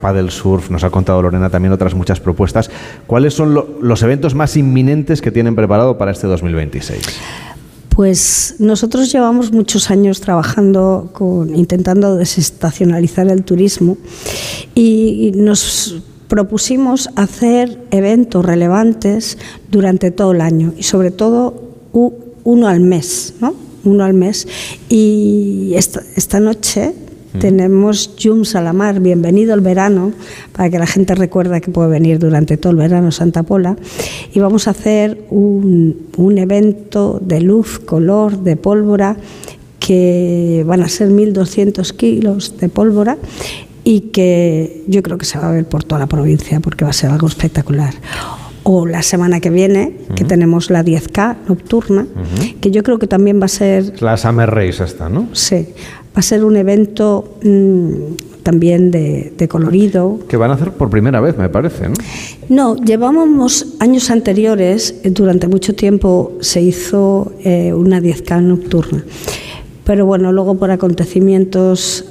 Paddle surf, nos ha contado Lorena también otras muchas propuestas. ¿Cuáles son los eventos más inminentes que tienen preparado para este 2026? Pues nosotros llevamos muchos años trabajando intentando desestacionalizar el turismo y nos propusimos hacer eventos relevantes durante todo el año y sobre todo uno al mes, ¿no? Uno al mes. Y esta noche tenemos Llums a la Mar, bienvenido el verano, para que la gente recuerde que puede venir durante todo el verano a Santa Pola. Y vamos a hacer un evento de luz, color, de pólvora, que van a ser 1.200 kilos de pólvora y que yo creo que se va a ver por toda la provincia porque va a ser algo espectacular. O la semana que viene, que tenemos la 10K nocturna, que yo creo que también va a ser... La Summer Race esta, ¿no? Sí, va a ser un evento también de colorido. Que van a hacer por primera vez, me parece, ¿no? No, llevábamos años anteriores, durante mucho tiempo se hizo una 10K nocturna. Pero bueno, luego por acontecimientos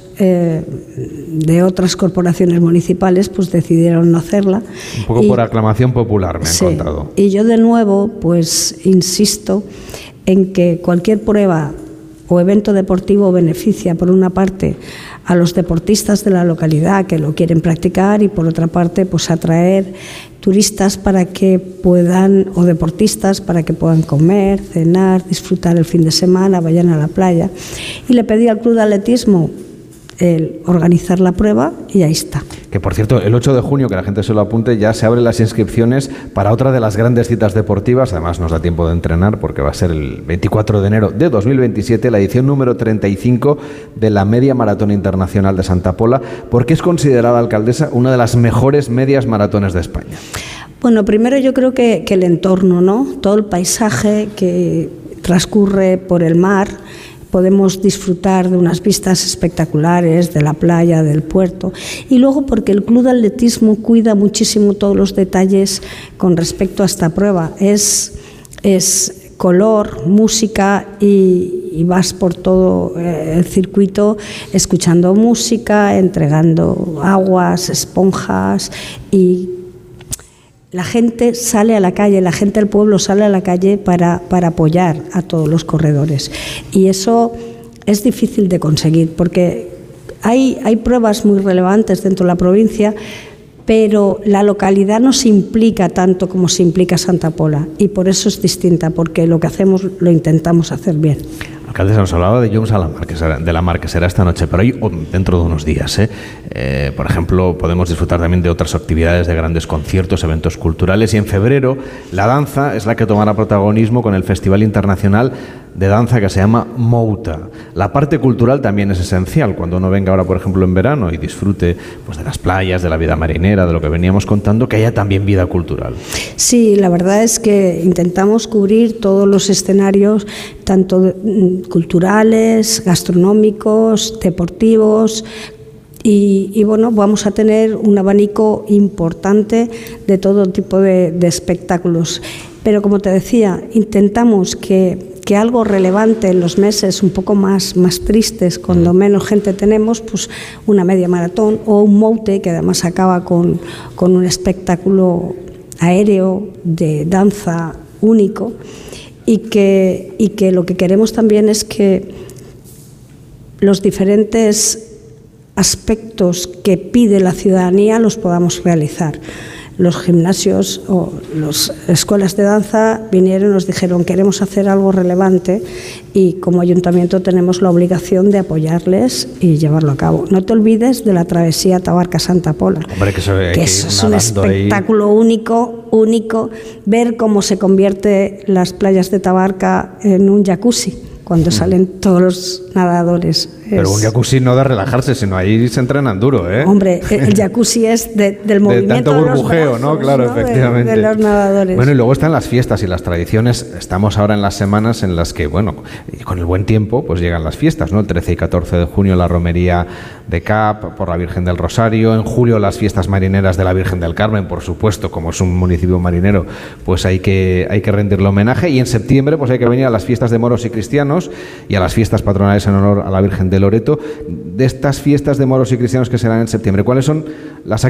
de otras corporaciones municipales, pues decidieron no hacerla. Un poco por aclamación popular, me han contado. Y yo de nuevo, pues insisto en que cualquier prueba o evento deportivo beneficia, por una parte, a los deportistas de la localidad que lo quieren practicar y, por otra parte, pues atraer turistas para que puedan, o deportistas para que puedan comer, cenar, disfrutar el fin de semana, vayan a la playa. Y le pedí al Club de Atletismo el organizar la prueba y ahí está. Que por cierto, el 8 de junio, que la gente se lo apunte, ya se abren las inscripciones para otra de las grandes citas deportivas. Además nos da tiempo de entrenar porque va a ser el 24 de enero de 2027, la edición número 35 de la Media Maratón Internacional de Santa Pola. ¿Por qué es considerada, alcaldesa, una de las mejores medias maratones de España? Bueno, primero yo creo que el entorno, ¿no? Todo el paisaje que transcurre por el mar. Podemos disfrutar de unas vistas espectaculares de la playa, del puerto, y luego porque el Club de Atletismo cuida muchísimo todos los detalles con respecto a esta prueba. Es color, música y vas por todo el circuito escuchando música, entregando aguas, esponjas y la gente sale a la calle, la gente del pueblo sale a la calle para apoyar a todos los corredores. Y eso es difícil de conseguir porque hay pruebas muy relevantes dentro de la provincia, pero la localidad no se implica tanto como se implica Santa Pola y por eso es distinta, porque lo que hacemos lo intentamos hacer bien. Alcaldesa, nos hablaba de Llums a la Mar, que será esta noche, pero hoy dentro de unos días. Por ejemplo, podemos disfrutar también de otras actividades, de grandes conciertos, eventos culturales. Y en febrero, la danza es la que tomará protagonismo con el Festival Internacional de Danza que se llama Mouta. La parte cultural también es esencial. Cuando uno venga ahora, por ejemplo, en verano y disfrute pues, de las playas, de la vida marinera, de lo que veníamos contando, que haya también vida cultural. Sí, la verdad es que intentamos cubrir todos los escenarios, tanto culturales, gastronómicos, deportivos, y bueno, vamos a tener un abanico importante de todo tipo de espectáculos. Pero como te decía, intentamos que algo relevante en los meses un poco más tristes, cuando menos gente tenemos, pues una media maratón o un moute, que además acaba con un espectáculo aéreo de danza único, y que lo que queremos también es que los diferentes aspectos que pide la ciudadanía los podamos realizar. Los gimnasios o las escuelas de danza vinieron y nos dijeron: queremos hacer algo relevante, y como ayuntamiento tenemos la obligación de apoyarles y llevarlo a cabo. No te olvides de la travesía Tabarca-Santa Pola. Hombre, que eso es un espectáculo único, ver cómo se convierte las playas de Tabarca en un jacuzzi cuando salen todos los nadadores. Pero un jacuzzi no da relajarse, sino ahí se entrenan duro, ¿eh? Hombre, el jacuzzi es del movimiento de tanto burbujeo, ¿no? Claro, ¿no? efectivamente. De los nadadores. Bueno, y luego están las fiestas y las tradiciones. Estamos ahora en las semanas en las que, bueno, y con el buen tiempo, pues llegan las fiestas, ¿no? El 13 y 14 de junio la romería de Cap por la Virgen del Rosario. En julio las fiestas marineras de la Virgen del Carmen, por supuesto, como es un municipio marinero, pues hay que rendirle homenaje. Y en septiembre, pues hay que venir a las fiestas de moros y cristianos y a las fiestas patronales en honor a la Virgen del Loreto, de estas fiestas de moros y cristianos que serán en septiembre. ¿Cuáles son las